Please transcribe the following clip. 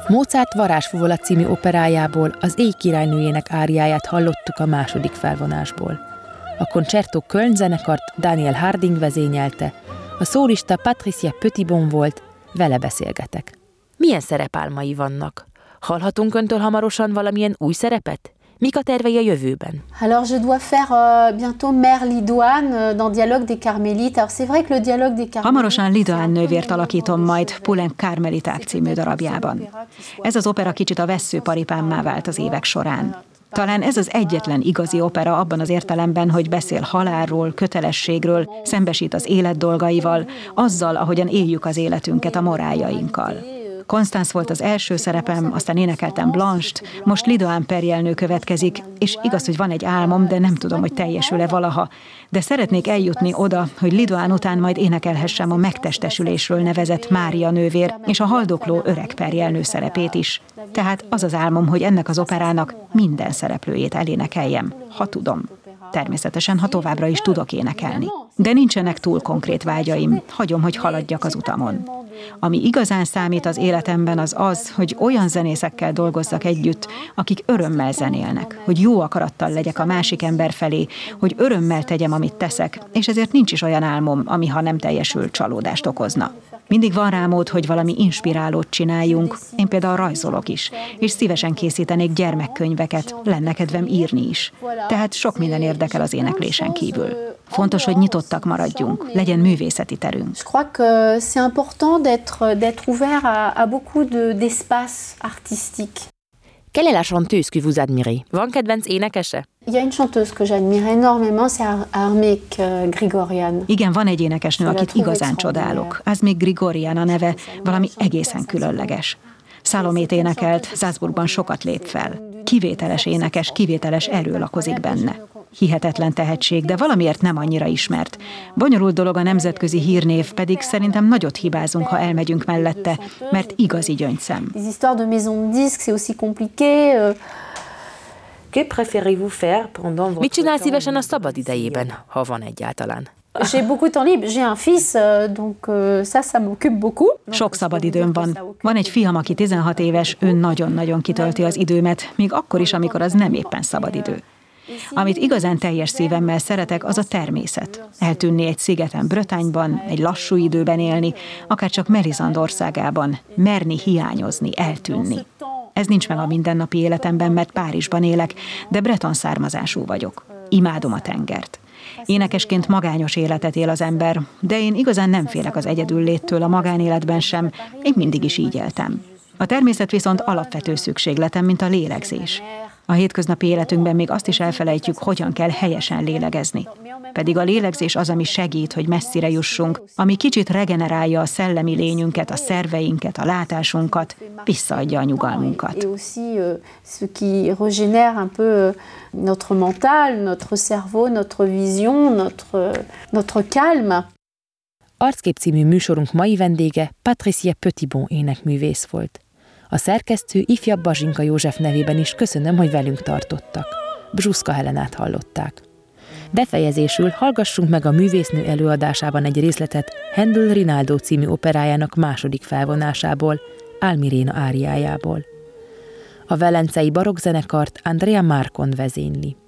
Mozart Varázsfuvola című operájából az Éj királynőjének áriáját hallottuk a második felvonásból. A Concerto Köln zenekart Daniel Harding vezényelte, a szólista Patricia Petitbon volt, vele beszélgetek. Milyen szerepálmai vannak? Hallhatunk öntől hamarosan valamilyen új szerepet? Mik a tervei a jövőben? Alors je dois faire bientôt Mère Lidoine dans Dialogue des Carmélites. Alors c'est vrai que le Dialogue des Carmélites. Hamarosan Lidoine nővért alakítom majd Poulenc Karmeliták című darabjában. Ez az opera kicsit a vesszőparipámmá vált az évek során. Talán ez az egyetlen igazi opera abban az értelemben, hogy beszél halálról, kötelességről, szembesít az élet dolgaival, azzal, ahogyan éljük az életünket a moráljainkkal. Constance volt az első szerepem, aztán énekeltem Blanche-t, most Lidoine Perrielnő következik, és igaz, hogy van egy álmom, de nem tudom, hogy teljesül-e valaha. De szeretnék eljutni oda, hogy Lidoine után majd énekelhessem a megtestesülésről nevezett Mária nővér és a haldokló öreg Perrielnő szerepét is. Tehát az az álmom, hogy ennek az operának minden szereplőjét elénekeljem, ha tudom. Természetesen, ha továbbra is tudok énekelni. De nincsenek túl konkrét vágyaim, hagyom, hogy haladjak az utamon. Ami igazán számít az életemben az, hogy olyan zenészekkel dolgozzak együtt, akik örömmel zenélnek, hogy jó akarattal legyek a másik ember felé, hogy örömmel tegyem, amit teszek, és ezért nincs is olyan álmom, ami ha nem teljesül, csalódást okozna. Mindig van rá mód, hogy valami inspirálót csináljunk, én például rajzolok is, és szívesen készítenék gyermekkönyveket, lenne kedvem írni is. Tehát sok minden érdekel az éneklésen kívül. Fontos, hogy nyitottak maradjunk, legyen művészeti terünk. Je crois que c'est important d'être ouvert à beaucoup d'espace artistique. Quelle est la chanteuse que vous admirez? Van kedvenc énekese? Il y a une chanteuse que j'admire énormément, c'est Armik Grigorian. Igen, van egy énekesnő, akit igazán csodálok. Armik Grigorian a neve, valami egészen különleges. Salomét énekelt, Salzburgban sokat lép fel. Kivételes énekes, kivételes erő lakozik benne. Hihetetlen tehetség, de valamiért nem annyira ismert. Bonyolult dolog a nemzetközi hírnév, pedig szerintem nagyot hibázunk, ha elmegyünk mellette, mert igazi gyöngyszem. Les histoires de maison de disques, c'est aussi compliqué. Que préférez-vous faire pendant votre... Mit csinál szívesen a szabad idejében, ha van egyáltalán? J'ai beaucoup de temps libre, j'ai un fils, donc ça m'occupe beaucoup. Sok szabadidőm van. Van egy fiam, aki 16 éves, ő nagyon-nagyon kitölti az időmet, még akkor is, amikor az nem éppen szabadidő. Amit igazán teljes szívemmel szeretek, az a természet. Eltűnni egy szigeten Bretagne-ban, egy lassú időben élni, akár csak Melisande országában, merni hiányozni, eltűnni. Ez nincs meg a mindennapi életemben, mert Párizsban élek, de breton származású vagyok. Imádom a tengert. Énekesként magányos életet él az ember, de én igazán nem félek az egyedülléttől a magánéletben sem, én mindig is így éltem. A természet viszont alapvető szükségletem, mint a lélegzés. A hétköznapi életünkben még azt is elfelejtjük, hogyan kell helyesen lélegezni. Pedig a lélegzés az, ami segít, hogy messzire jussunk, ami kicsit regenerálja a szellemi lényünket, a szerveinket, a látásunkat, visszaadja a nyugalmunkat. Et aussi ce qui régénère un peu notre mental, notre cerveau, notre vision, notre calme. Arckép című műsorunk mai vendége Patricia Petitbon énekművész volt. A szerkesztő ifjabb Bazsinka József nevében is köszönöm, hogy velünk tartottak. Bzsuszka Helenát hallották. Befejezésül hallgassunk meg a művésznő előadásában egy részletet Handel Rinaldo című operájának második felvonásából, Almirena áriájából. A velencei barokkzenekart Andrea Marcon vezényli.